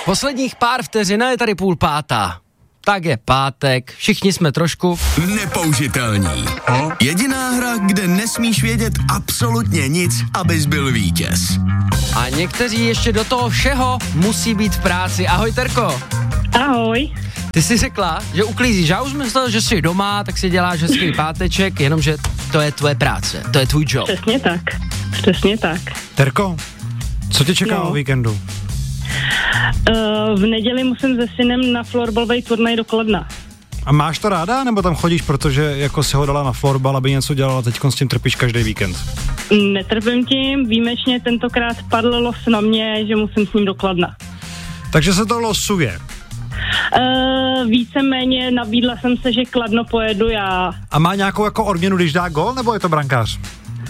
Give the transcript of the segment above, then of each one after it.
Posledních pár vteřin je tady 4:30. Tak je pátek, všichni jsme trošku nepoužitelní. Jediná hra, kde nesmíš vědět absolutně nic, abys byl vítěz. A někteří ještě do toho všeho musí být v práci. Ahoj, Terko. Ahoj. Ty jsi řekla, že uklízíš. Já už myslel, že jsi doma, tak si děláš hezký páteček, jenomže to je tvoje práce, to je tvůj job. Přesně tak. Terko, co tě čeká o víkendu? V neděli musím se synem na florbalový turnaj do Kladna. A máš to ráda, nebo tam chodíš, protože jako si ho dala na florbal, aby něco dělala, teď s tím trpíš každý víkend? Netrpím tím, výjimečně tentokrát padl los na mě, že musím s ním do Kladna. Takže se to losuje. Víceméně nabídla jsem se, že Kladno pojedu já. A má nějakou jako odměnu, když dá gól, nebo je to brankář?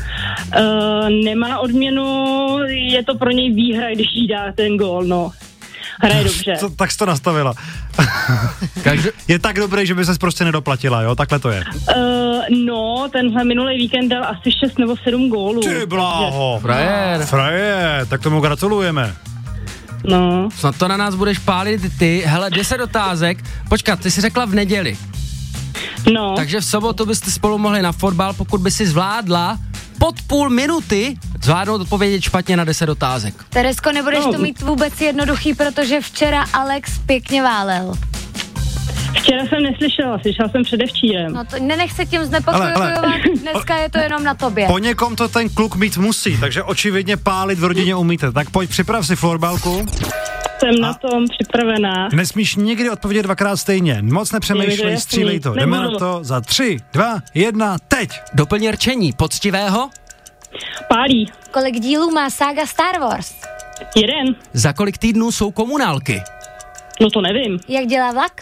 Nemá odměnu, je to pro něj výhra, když jí dá ten gól, no. Hraje dobře. Tak jsi to nastavila. Je tak dobrý, že by ses prostě nedoplatila, jo? Takhle to je. No, tenhle minulý víkend dal asi 6 nebo 7 gólů. Ty bláho. Frajer, tak tomu gratulujeme. No. Snad to na nás budeš pálit ty. Hele, 10 otázek. Počkat, ty jsi řekla v neděli. No. Takže v sobotu byste spolu mohli na fotbal, pokud by si zvládla pod půl minuty zvládnout odpovědět špatně na 10 otázek. Teresko, nebudeš to mít vůbec jednoduchý, protože včera Alex pěkně válel. Včera jsem neslyšela, slyšela jsem předevčírem. No to nenech se tím znepokojovat, dneska je to jenom na tobě. Po někom to ten kluk mít musí, takže očividně pálit v rodině umíte. Tak pojď, připrav si florbalku. Jsem na tom připravená. Nesmíš nikdy odpovědět dvakrát stejně. Moc nepřemýšlej, střílej to. Jdeme na to za 3, 2, 1, teď. Doplň rčení poctivého. Pálí. Kolik dílů má sága Star Wars? 1. Za kolik týdnů jsou komunálky? No to nevím. Jak dělá vlak?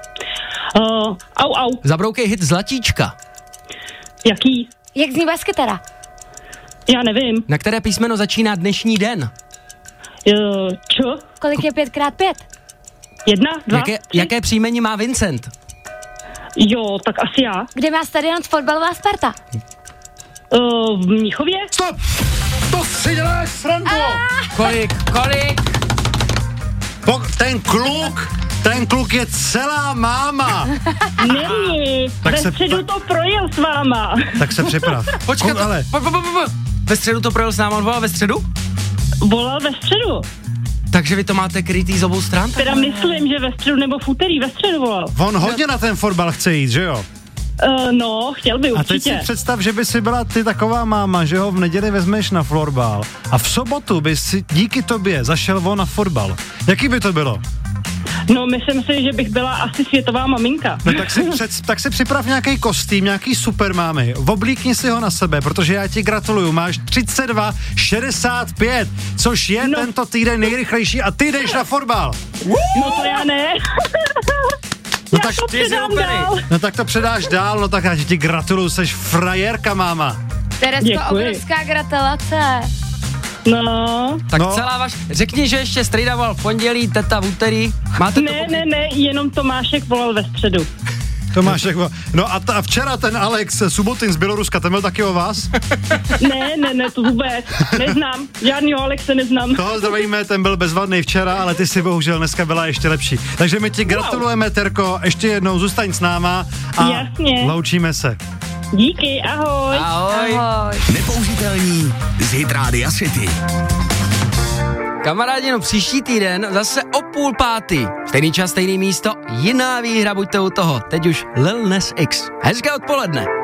Au. Zabroukej hit Zlatíčka. Jaký? Jak zní baskytara? Já nevím. Na které písmeno začíná dnešní den? Čo? Kolik je 5x5? 1, 2, jaké příjmení má Vincent? Jo, tak asi já. Kde má stadion fotbalová Sparta? V Mnichově? Stop! To si děláš srandu! Kolik? Ten kluk je celá máma. Není. Ve středu to projel s váma. Tak se připrav. Počkat, ale. Ve středu to projel s náma, on volal ve středu? Volal ve středu. Takže vy to máte krytý z obou stran? Teda myslím, že ve středu nebo v úterý ve středu volal. On hodně na ten fotbal chce jít, že jo? No, chtěl by určitě. A teď si představ, že by si byla ty taková máma, že ho v neděli vezmeš na florbal a v sobotu by si díky tobě zašel on na fotbal. Jaký by to bylo? No, myslím si, že bych byla asi světová maminka. No tak si připrav nějaký kostým, nějaký supermámy. Oblíkni si ho na sebe, protože já ti gratuluju. Máš 32,65, což je tento týden nejrychlejší a ty jdeš na fotbal. No to já ne. No tak ty jsi no tak to předáš dál, no tak já ti gratuluju, seš frajerka, máma. Teresko, obrovská gratulace. No. Tak celá řekni, že ještě strejdaval v pondělí, teta v úterý. Máte ne, jenom Tomášek volal ve středu. Tomášek, no a včera ten Alex Subotin z Běloruska, ten byl taky o vás? Ne, to vůbec. Neznám, žádnýho Alexe neznám. Toho zdravíme, ten byl bezvadný včera, ale ty si bohužel dneska byla ještě lepší. Takže my ti gratulujeme, Terko, ještě jednou zůstaň s náma a loučíme se. Díky, ahoj. Nepoužitelní z Hit Rádia City. Kamarádi, no příští týden zase o 4:30. Stejný čas, stejný místo, jiná výhra, buďte u toho. Teď už Lil Nas X. Hezké odpoledne.